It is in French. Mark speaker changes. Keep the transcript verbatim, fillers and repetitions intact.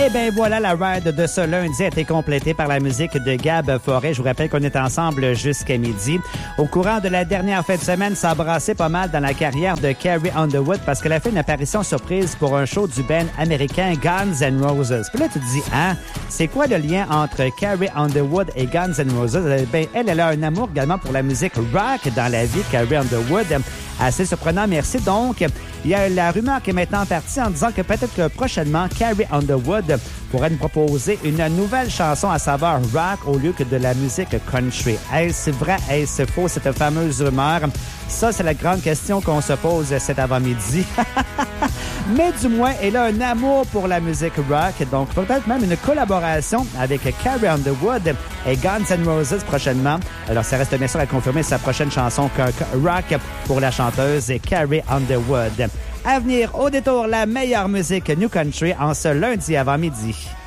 Speaker 1: Et bien voilà, la ride de ce lundi a été complétée par la musique de Gab Forêt. Je vous rappelle qu'on est ensemble jusqu'à midi. Au courant de la dernière fin de semaine, ça a brassé pas mal dans la carrière de Carrie Underwood parce qu'elle a fait une apparition surprise pour un show du band américain Guns N' Roses. Puis là, tu te dis, hein, c'est quoi le lien entre Carrie Underwood et Guns N' Roses? Ben, elle, elle a un amour également pour la musique rock dans la vie, Carrie Underwood. Assez surprenant, merci. Donc, il y a la rumeur qui est maintenant partie en disant que peut-être que prochainement, Carrie Underwood pourrait nous proposer une nouvelle chanson à saveur rock au lieu que de la musique country. Est-ce vrai? Est-ce faux, cette fameuse rumeur? Ça, c'est la grande question qu'on se pose cet avant-midi. Mais du moins, elle a un amour pour la musique rock, donc peut-être même une collaboration avec Carrie Underwood et Guns N' Roses prochainement. Alors, ça reste bien sûr à confirmer sa prochaine chanson rock pour la chanteuse Carrie Underwood. À venir, au détour, la meilleure musique New Country en ce lundi avant-midi.